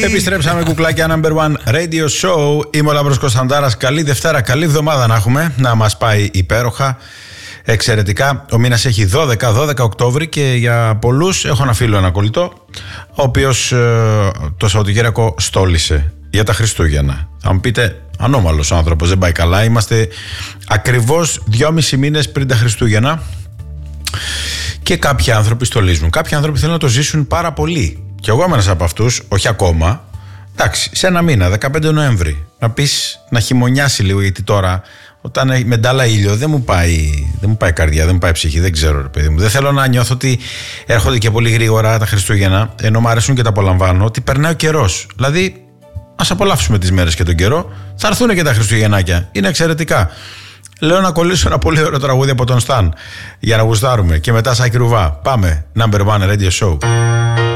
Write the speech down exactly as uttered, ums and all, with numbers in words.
Επιστρέψαμε, κουκλάκια, number one radio show. Είμαι ο Λάμπρος Κωνσταντάρας. Καλή Δευτέρα, καλή εβδομάδα να έχουμε. Να μας πάει υπέροχα, εξαιρετικά. Ο μήνας έχει δώδεκα, δώδεκα Οκτώβρη και για πολλούς έχω ένα φίλο, ένα κολλητό, ο οποίος ε, το Σαββατοκύριακο στόλισε για τα Χριστούγεννα. Θα μου πείτε, ανώμαλος άνθρωπος, δεν πάει καλά. Είμαστε ακριβώς δυόμισι μήνες πριν τα Χριστούγεννα και κάποιοι άνθρωποι στολίζουν. Κάποιοι άνθρωποι θέλουν να το ζήσουν πάρα πολύ. Και εγώ είμαι ένας από αυτούς, όχι ακόμα. Εντάξει, σε ένα μήνα, δεκαπέντε Νοέμβρη, να πεις να χειμωνιάσει λίγο, γιατί τώρα όταν με ντάλα ήλιο δεν μου πάει, δεν μου πάει καρδιά, δεν μου πάει ψυχή, δεν ξέρω, ρε παιδί μου. Δεν θέλω να νιώθω ότι έρχονται και πολύ γρήγορα τα Χριστούγεννα, ενώ μου αρέσουν και τα απολαμβάνω, ότι περνάει ο καιρός. Δηλαδή, ας απολαύσουμε τις μέρες και τον καιρό, θα έρθουν και τα Χριστουγεννάκια. Είναι εξαιρετικά. Λέω να κολλήσω ένα πολύ ωραίο τραγούδι από τον Σταν για να γουστάρουμε και μετά Σάκη Ρουβά. Πάμε, number one radio show.